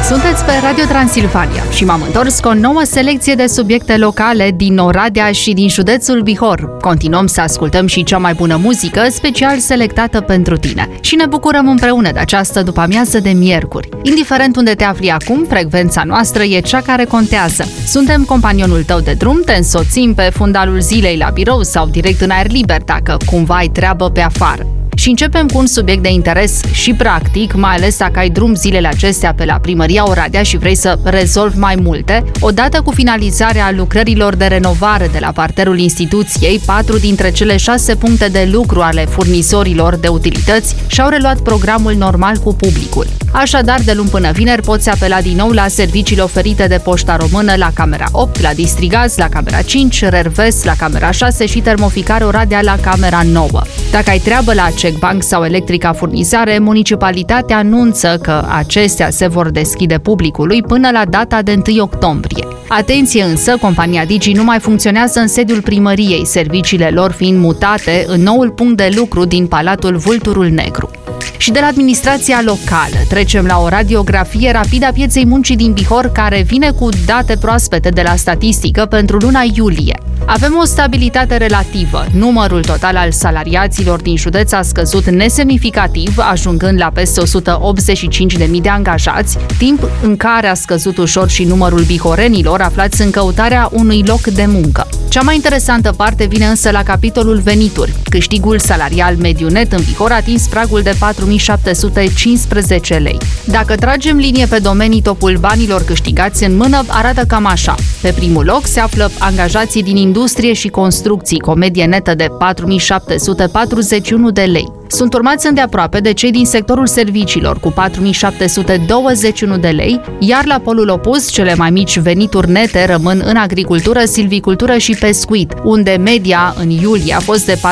Sunteți pe Radio Transilvania și m-am întors cu o nouă selecție de subiecte locale din Oradea și din județul Bihor. Continuăm să ascultăm și cea mai bună muzică, special selectată pentru tine. Și ne bucurăm împreună de această după-amiază de miercuri. Indiferent unde te afli acum, frecvența noastră e cea care contează. Suntem companionul tău de drum, te însoțim pe fundalul zilei la birou sau direct în aer liber, dacă cumva ai treabă pe afară. Și începem cu un subiect de interes și practic, mai ales dacă ai drum zilele acestea pe la Primăria Oradea și vrei să rezolvi mai multe. Odată cu finalizarea lucrărilor de renovare de la parterul instituției, 4 dintre cele 6 puncte de lucru ale furnizorilor de utilități și-au reluat programul normal cu publicul. Așadar, de luni până vineri poți apela din nou la serviciile oferite de Poșta Română la Camera 8, la Distrigaz la Camera 5, Rerves la Camera 6 și Termoficare Oradea la Camera 9. Dacă ai treabă la Bank sau Electrica Furnizare, municipalitatea anunță că acestea se vor deschide publicului până la data de 1 octombrie. Atenție însă, compania Digi nu mai funcționează în sediul primăriei, serviciile lor fiind mutate în noul punct de lucru din Palatul Vulturul Negru. Și de la administrația locală trecem la o radiografie rapidă a pieței muncii din Bihor, care vine cu date proaspete de la statistică pentru luna iulie. Avem o stabilitate relativă. Numărul total al salariaților din județ a scăzut nesemnificativ, ajungând la peste 185.000 de angajați, timp în care a scăzut ușor și numărul bihorenilor aflați în căutarea unui loc de muncă. Cea mai interesantă parte vine însă la capitolul venituri. Câștigul salarial mediu net în Bihor a atins pragul de 4.715 lei. Dacă tragem linie pe domenii, topul banilor câștigați în mână arată cam așa. Pe primul loc se află angajații din industrie și construcții, cu o medie netă de 4.741 de lei. Sunt urmați îndeaproape de cei din sectorul serviciilor, cu 4.721 de lei, iar la polul opus, cele mai mici venituri nete rămân în agricultură, silvicultură și pescuit, unde media în iulie a fost de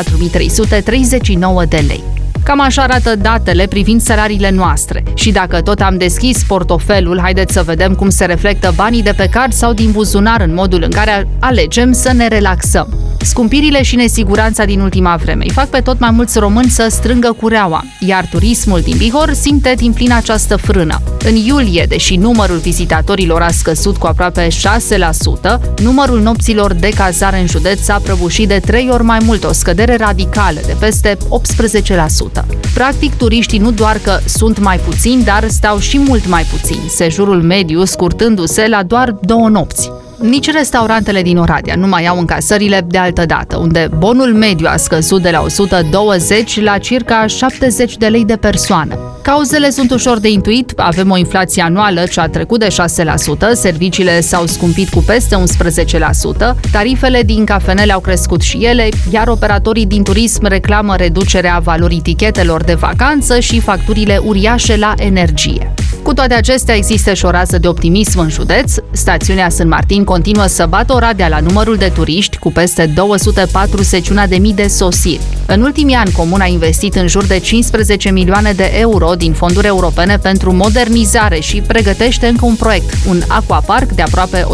4.339 de lei. Cam așa arată datele privind salariile noastre. Și dacă tot am deschis portofelul, haideți să vedem cum se reflectă banii de pe card sau din buzunar în modul în care alegem să ne relaxăm. Scumpirile și nesiguranța din ultima vreme îi fac pe tot mai mulți români să strângă cureaua, iar turismul din Bihor simte din plin această frână. În iulie, deși numărul vizitatorilor a scăzut cu aproape 6%, numărul nopților de cazare în județ s-a prăbușit de 3 ori mai mult, o scădere radicală de peste 18%. Practic, turiștii nu doar că sunt mai puțini, dar stau și mult mai puțin, sejurul mediu scurtându-se la doar 2 nopți. Nici restaurantele din Oradea nu mai au încasările de altă dată, unde bonul mediu a scăzut de la 120 la circa 70 de lei de persoană. Cauzele sunt ușor de intuit, avem o inflație anuală ce a trecut de 6%, serviciile s-au scumpit cu peste 11%, tarifele din cafenele au crescut și ele, iar operatorii din turism reclamă reducerea valorii tichetelor de vacanță și facturile uriașe la energie. Cu toate acestea, există și o rază de optimism în județ. Stațiunea Sân Martin continuă să bată Oradea la numărul de turiști, cu peste 241.000 de sosiri. În ultimii ani, comuna a investit în jur de 15 milioane de euro din fonduri europene pentru modernizare și pregătește încă un proiect, un aquapark de aproape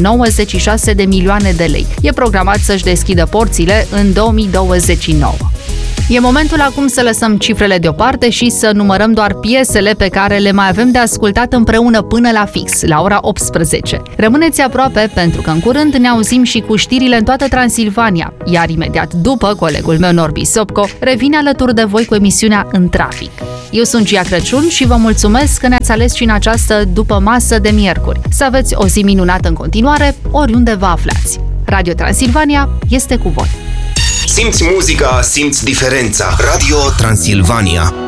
196 de milioane de lei. E programat să-și deschidă porțile în 2029. E momentul acum să lăsăm cifrele deoparte și să numărăm doar piesele pe care le mai avem de ascultat împreună până la fix, la ora 18. Rămâneți aproape, pentru că în curând ne auzim și cu știrile în toată Transilvania, iar imediat după, colegul meu Norbi Sopco revine alături de voi cu emisiunea În Trafic. Eu sunt Gia Crăciun și vă mulțumesc că ne-ați ales și în această după masă de miercuri. Să aveți o zi minunată în continuare, oriunde vă aflați. Radio Transilvania este cu voi. Simți muzica, simți diferența. Radio Transilvania.